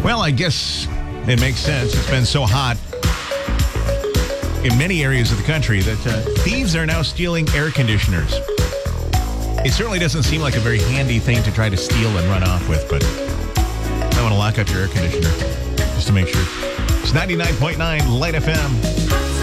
Well, I guess it makes sense. It's been so hot in many areas of the country that thieves are now stealing air conditioners. It certainly doesn't seem like a very handy thing to try to steal and run off with, but I want to lock up your air conditioner just to make sure. It's 99.9 Light FM.